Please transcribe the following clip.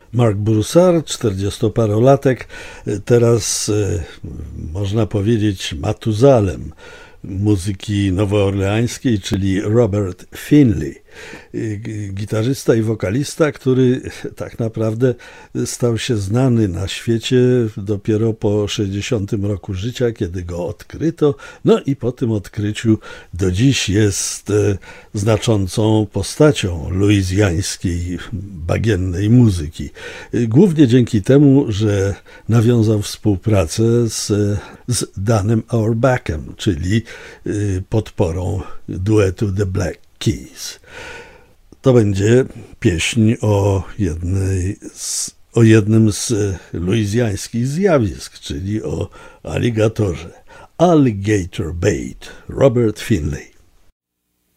Mark Broussard, 40-parolatek, teraz można powiedzieć Matuzalem muzyki nowoorleańskiej, czyli Robert Finley, gitarzysta i wokalista, który tak naprawdę stał się znany na świecie dopiero po 60 roku życia, kiedy go odkryto. No i po tym odkryciu do dziś jest znaczącą postacią luizjańskiej bagiennej muzyki. Głównie dzięki temu, że nawiązał współpracę z Danem Auerbachem, czyli podporą duetu The Black Keys. To będzie pieśń o jednym z luizjańskich zjawisk, czyli o aligatorze. Alligator Bait, Robert Finley.